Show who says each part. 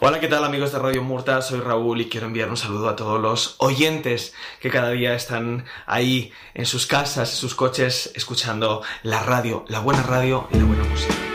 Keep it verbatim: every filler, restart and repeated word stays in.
Speaker 1: Hola, ¿qué tal amigos de Radio Murta? Soy Raúl y quiero enviar un saludo a todos los oyentes que cada día están ahí en sus casas, en sus coches, escuchando la radio, la buena radio y la buena música.